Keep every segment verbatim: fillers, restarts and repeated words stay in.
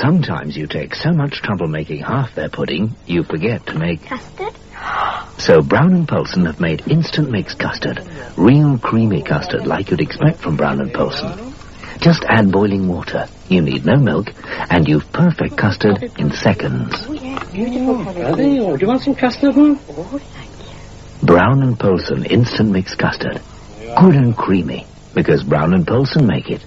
Sometimes you take so much trouble making half their pudding, you forget to make... Custard? So Brown and Polson have made instant mix custard. Real creamy custard like you'd expect from Brown and Polson. Just add boiling water. You need no milk, and you've perfect custard in seconds. Oh, yeah, beautiful. Oh, are they? Oh, do you want some custard, huh? Oh, thank you. Brown and Polson instant mix custard. Good and creamy, because Brown and Polson make it.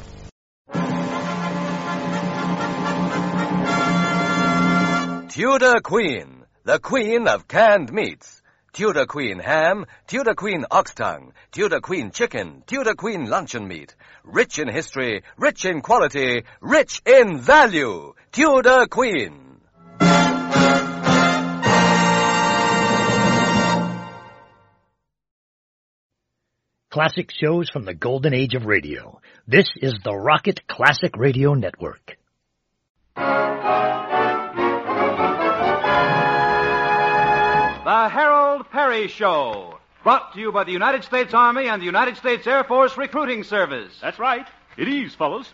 Tudor Queen, the queen of canned meats. Tudor Queen ham, Tudor Queen ox tongue, Tudor Queen chicken, Tudor Queen luncheon meat. Rich in history, rich in quality, rich in value. Tudor Queen. Classic shows from the golden age of radio. This is the Rocket Classic Radio Network. The Harold Perry Show, brought to you by the United States Army and the United States Air Force Recruiting Service. That's right. It is, fellas.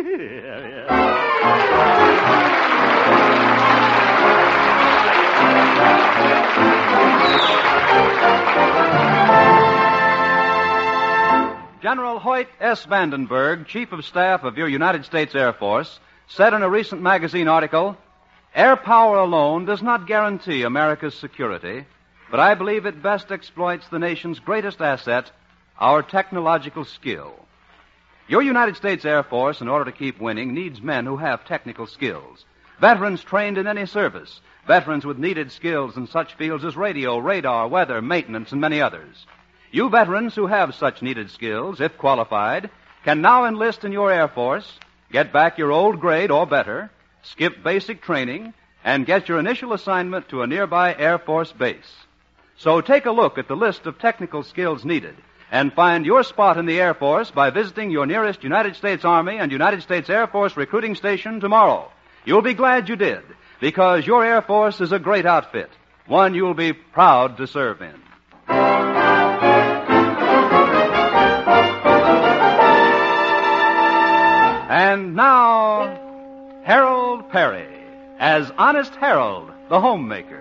General Hoyt S. Vandenberg, Chief of Staff of your United States Air Force, said in a recent magazine article, "Air power alone does not guarantee America's security, but I believe it best exploits the nation's greatest asset, our technological skill. Your United States Air Force, in order to keep winning, needs men who have technical skills. Veterans trained in any service. Veterans with needed skills in such fields as radio, radar, weather, maintenance, and many others. You veterans who have such needed skills, if qualified, can now enlist in your Air Force, get back your old grade or better, skip basic training, and get your initial assignment to a nearby Air Force base. So take a look at the list of technical skills needed and find your spot in the Air Force by visiting your nearest United States Army and United States Air Force recruiting station tomorrow. You'll be glad you did, because your Air Force is a great outfit, one you'll be proud to serve in. And now, Harold Perry, as Honest Harold, the homemaker.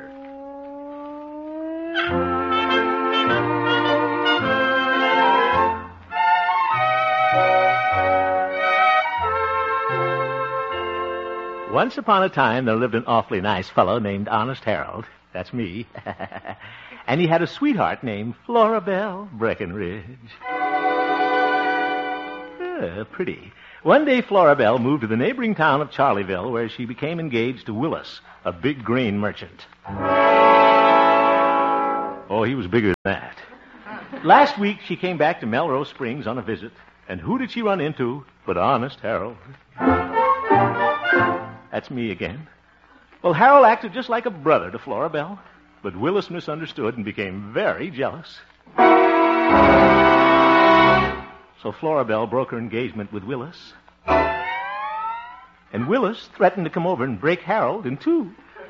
Once upon a time, there lived an awfully nice fellow named Honest Harold. That's me. And he had a sweetheart named Florabelle Breckenridge. Uh, pretty. One day, Florabelle moved to the neighboring town of Charleville, where she became engaged to Willis, a big grain merchant. Oh, he was bigger than that. Last week, she came back to Melrose Springs on a visit, and who did she run into but Honest Harold? That's me again. Well, Harold acted just like a brother to Florabelle, but Willis misunderstood and became very jealous. So Florabelle broke her engagement with Willis. And Willis threatened to come over and break Harold in two.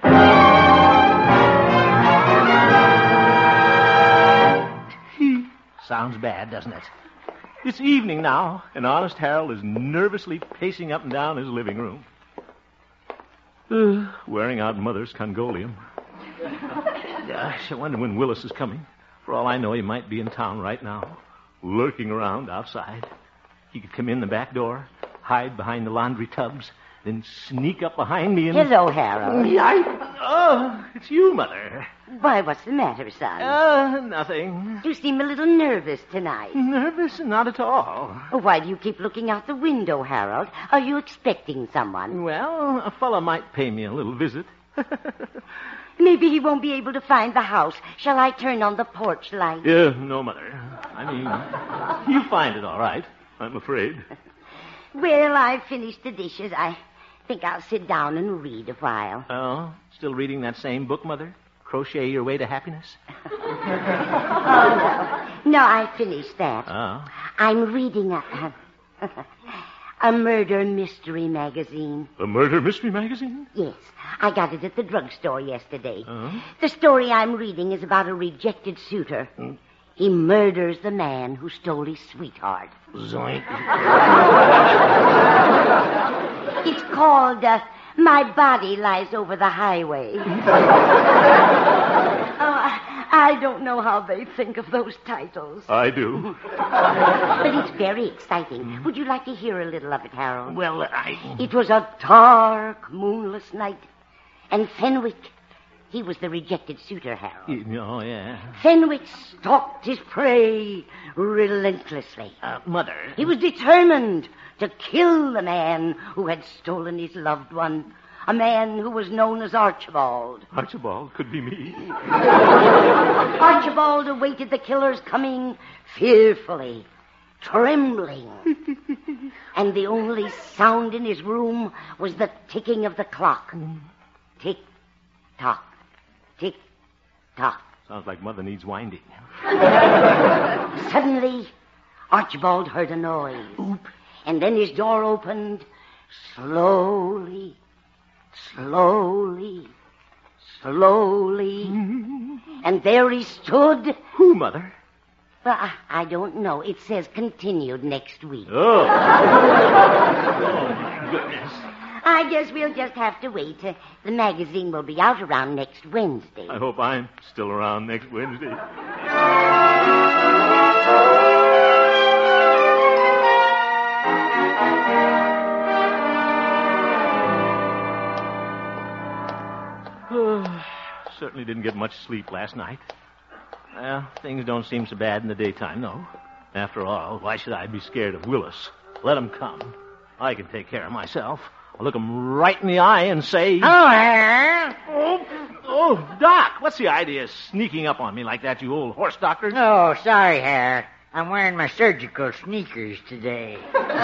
Sounds bad, doesn't it? It's evening now, and Honest Harold is nervously pacing up and down his living room. Uh, wearing out Mother's Congolium. Gosh, I wonder when Willis is coming. For all I know, he might be in town right now, lurking around outside. He could come in the back door, hide behind the laundry tubs, then sneak up behind me and... Hello, Harold. I... Oh, it's you, Mother. Why, what's the matter, son? Uh, nothing. You seem a little nervous tonight. Nervous? Not at all. Why do you keep looking out the window, Harold? Are you expecting someone? Well, a fella might pay me a little visit. Maybe he won't be able to find the house. Shall I turn on the porch light? Yeah, no, Mother. I mean, you find it all right, I'm afraid. Well, I've finished the dishes. I think I'll sit down and read a while. Oh, still reading that same book, Mother? Crochet Your Way to Happiness? Oh, no. No, I finished that. Oh. I'm reading a, a murder mystery magazine. A murder mystery magazine? Yes. I got it at the drugstore yesterday. Uh-huh. The story I'm reading is about a rejected suitor. Hmm? He murders the man who stole his sweetheart. Zoink. It's called uh, My body lies over the highway. Oh, I, I don't know how they think of those titles. I do. But it's very exciting. Would you like to hear a little of it, Harold? Well, I... It was a dark, moonless night, and Fenwick, he was the rejected suitor, Harold. Oh, yeah. Fenwick stalked his prey relentlessly. Uh, Mother. He was determined to kill the man who had stolen his loved one, a man who was known as Archibald. Archibald could be me. Archibald awaited the killer's coming fearfully, trembling. And the only sound in his room was the ticking of the clock. Tick, tock, tick, tock. Sounds like Mother needs winding. Suddenly, Archibald heard a noise. Oop. And then his door opened slowly, slowly, slowly. And there he stood. Who, Mother? Well, I, I don't know. It says continued next week. Oh. Oh, my goodness. I guess we'll just have to wait. Uh, the magazine will be out around next Wednesday. I hope I'm still around next Wednesday. Certainly didn't get much sleep last night. Well, things don't seem so bad in the daytime, though. After all, why should I be scared of Willis? Let him come. I can take care of myself. I'll look him right in the eye and say... Hello, Harold. Oh, oh, Doc, what's the idea of sneaking up on me like that, you old horse doctor? Oh, sorry, Harold. I'm wearing my surgical sneakers today.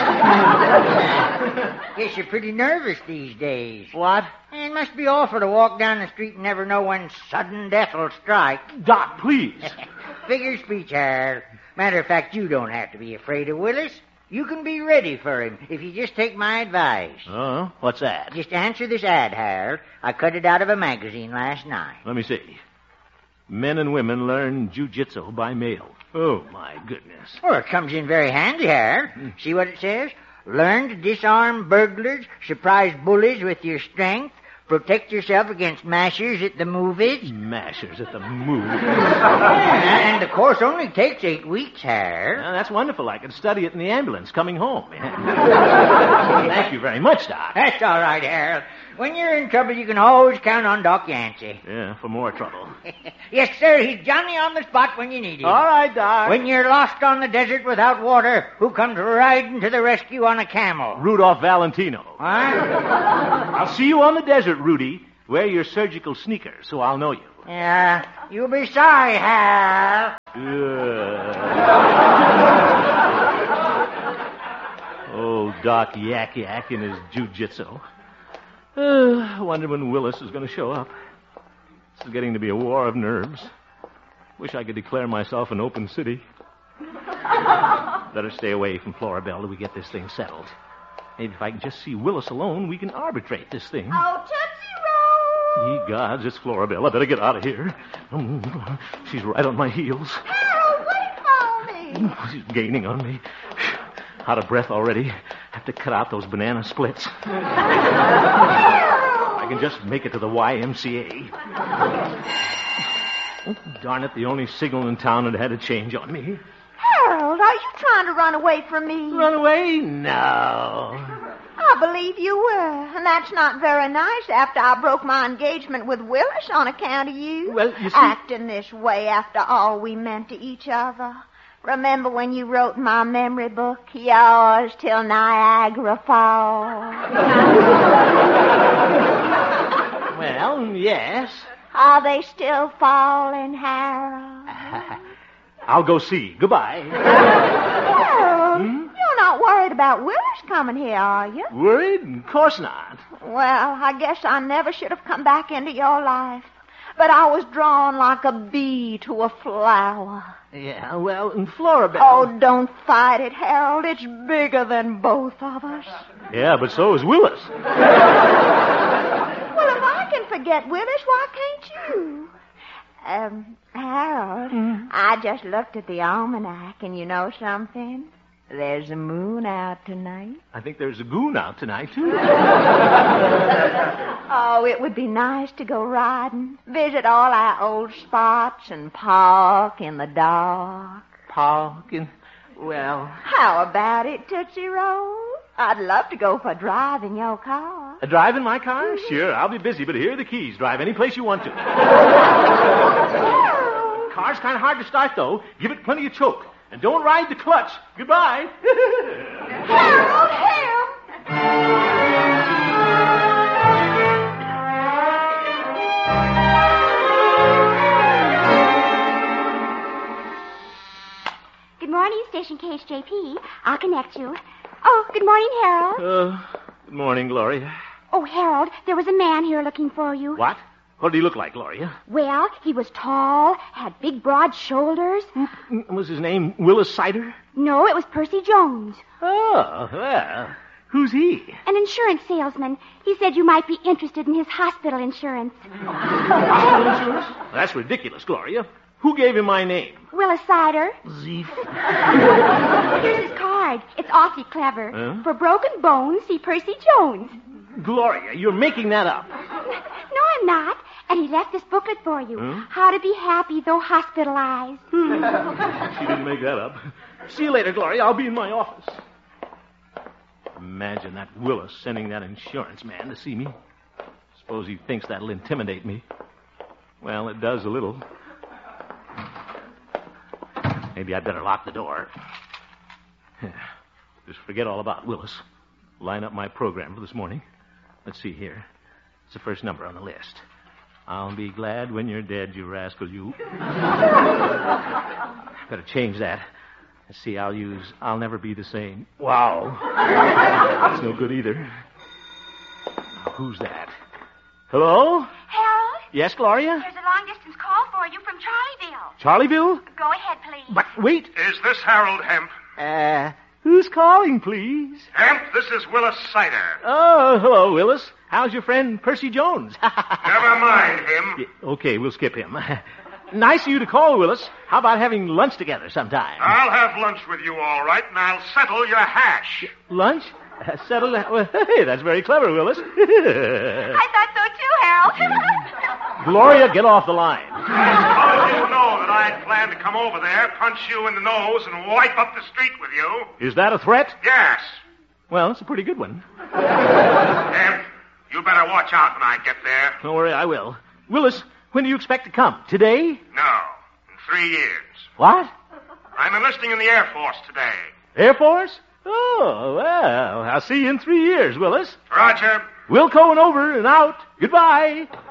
Guess you're pretty nervous these days. What? It must be awful to walk down the street and never know when sudden death will strike. Doc, please. Figure speech, Harold. Matter of fact, you don't have to be afraid of Willis. You can be ready for him if you just take my advice. Oh, what's that? Just answer this ad, Harold. I cut it out of a magazine last night. Let me see. Men and women learn jujitsu by mail. Oh, my goodness. Well, it comes in very handy, Harold. See what it says? Learn to disarm burglars, surprise bullies with your strength, protect yourself against mashers at the movies. Mashers at the movies. And the course only takes eight weeks, Harold. Well, that's wonderful. I can study it in the ambulance coming home. Thank you very much, Doc. That's all right, Harold. When you're in trouble, you can always count on Doc Yancey. Yeah, for more trouble. Yes, sir. He's Johnny on the spot when you need him. All right, Doc. When you're lost on the desert without water, who comes riding to the rescue on a camel? Rudolph Valentino. Huh? I'll see you on the desert, Rudy. Wear your surgical sneakers so I'll know you. Yeah, you'll be sorry, Hal. Old Doc Yak Yak in his jujitsu. Uh, I wonder when Willis is going to show up. This is getting to be a war of nerves. Wish I could declare myself an open city. Better stay away from Florabelle till we get this thing settled. Maybe if I can just see Willis alone, we can arbitrate this thing. Oh, Tootsie Roll! Ye gods, it's Florabelle. I better get out of here. She's right on my heels. Harold, wait for me! She's gaining on me. Out of breath already. Have to cut out those banana splits. I can just make it to the Y M C A. Oh, darn it, the only signal in town that had a change on me. Harold, are you trying to run away from me? Run away? No. I believe you were, and that's not very nice after I broke my engagement with Willis on account of you. Well, you see... Acting this way after all we meant to each other. Remember when you wrote in my memory book, yours till Niagara Falls? Well, yes. Are they still falling, Harold? I'll go see. Goodbye. Harold, Hmm? you're not worried about Willis coming here, are you? Worried? Of course not. Well, I guess I never should have come back into your life. But I was drawn like a bee to a flower. Yeah, well, in Florabelle... Oh, don't fight it, Harold. It's bigger than both of us. Yeah, but so is Willis. Well, if I can forget Willis, why can't you? Um, Harold, Mm. I just looked at the almanac, and you know something? There's a moon out tonight. I think there's a goon out tonight, too. Oh, it would be nice to go riding, visit all our old spots, and park in the dark. Park in... Well... How about it, Tootsie Roll? I'd love to go for a drive in your car. A drive in my car? Sure, I'll be busy, but here are the keys. Drive any place you want to. Car's kind of hard to start, though. Give it plenty of choke. And don't ride the clutch. Goodbye. Harold, Harold! Good morning, Station K H J P. I'll connect you. Oh, good morning, Harold. Uh, good morning, Gloria. Oh, Harold, there was a man here looking for you. What? What did he look like, Gloria? Well, he was tall, had big, broad shoulders. Was his name Willis Sider? No, it was Percy Jones. Oh, well, who's he? An insurance salesman. He said you might be interested in his hospital insurance. Hospital insurance? That's ridiculous, Gloria. Who gave him my name? Willis Sider. Zeef. Here's his card. It's awfully clever. Huh? For broken bones, see Percy Jones. Gloria, you're making that up. No, I'm not. And he left this booklet for you. Huh? How to be happy though hospitalized. She didn't make that up. See you later, Gloria. I'll be in my office. Imagine that Willis sending that insurance man to see me. Suppose he thinks that'll intimidate me. Well, it does a little. Maybe I'd better lock the door. Just forget all about Willis. Line up my program for this morning. Let's see here. It's the first number on the list. I'll be glad when you're dead, you rascal, you. Better change that. Let's see, I'll use I'll never be the same. Wow. That's no good either. Now, who's that? Hello? Harold? Yes, Gloria? There's a long-distance call for you from Charlieville. Charlieville? Go ahead, please. But wait. Is this Harold Hemp? Uh, who's calling, please? Hemp, this is Willis Sider. Oh, hello, Willis. How's your friend Percy Jones? Never mind him. Yeah, okay, we'll skip him. Nice of you to call, Willis. How about having lunch together sometime? I'll have lunch with you, all right, and I'll settle your hash. Lunch? Uh, settle that? Well, hey, that's very clever, Willis. I thought so too, Harold. Gloria, get off the line. How did you know that I'd planned to come over there, punch you in the nose, and wipe up the street with you? Is that a threat? Yes. Well, it's a pretty good one. Hemp, you better watch out when I get there. Don't worry, I will. Willis, when do you expect to come? Today? No, in three years. What? I'm enlisting in the Air Force today. Air Force? Oh, well, I'll see you in three years, Willis. Roger. Wilco and over and out. Goodbye.